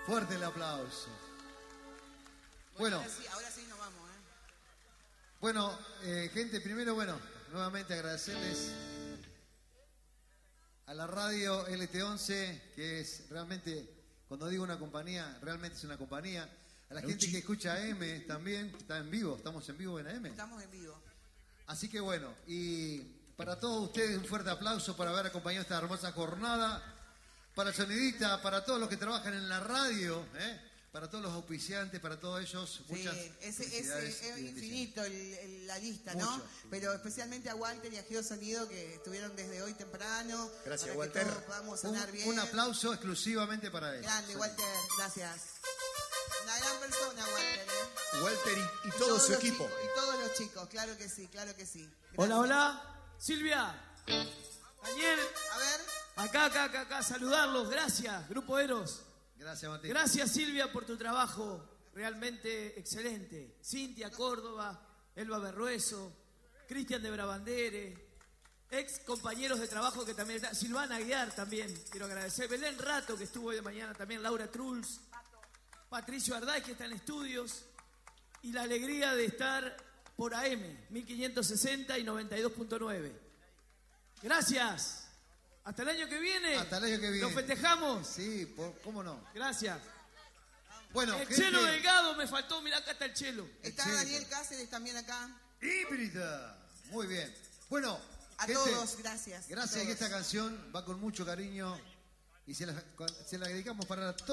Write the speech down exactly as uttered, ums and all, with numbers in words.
Fuerte el aplauso. Bueno, bueno ahora, sí, ahora sí nos vamos, ¿eh? Bueno, eh, gente, primero, bueno, nuevamente agradecerles a la radio L T once, que es realmente, cuando digo una compañía, realmente es una compañía. A la gente que escucha A M también, está en vivo, estamos en vivo en A M. Estamos en vivo. Así que bueno, y para todos ustedes un fuerte aplauso por haber acompañado esta hermosa jornada. Para Sonidita, para todos los que trabajan en la radio, ¿eh? Para todos los auspiciantes, para todos ellos, sí, muchas ese, felicidades. ese, es infinito el, el, la lista, Mucho, ¿no? sí. Pero especialmente a Walter y a Geo Sonido, que estuvieron desde hoy temprano. Gracias, para Walter. Que todos podamos sonar Un, bien. un aplauso exclusivamente para él. Grande, Walter, gracias. Una gran persona, Walter, ¿eh? Walter y, y Y todo todos su los equipo. chicos, y todos los chicos, claro que sí, claro que sí. Gracias. Hola, hola. Silvia. Daniel. A ver. Acá, acá, acá, acá. Saludarlos. Gracias, Grupo Eros. Gracias, Mateo. Gracias, Silvia, por tu trabajo realmente excelente. Cintia Córdoba, Elba Berrueso, Cristian de Brabandere, ex compañeros de trabajo que también está. Silvana Aguiar también, quiero agradecer. Belén Rato, que estuvo hoy de mañana también. Laura Truls. Patricio Arday, que está en estudios. Y la alegría de estar por A M, mil quinientos sesenta y noventa y dos punto nueve. Gracias. Hasta el año que viene. Hasta el año que viene. ¿Lo festejamos? Sí, por, ¿cómo no? Gracias. Bueno, El gente, Chelo Delgado me faltó, mirá, acá está el Chelo. Está Sí. Daniel Cáceres también acá. híbrida. Muy bien. Bueno, A gente, todos, gracias. Gracias, a y todos. esta canción va con mucho cariño y se la, se la dedicamos para todos.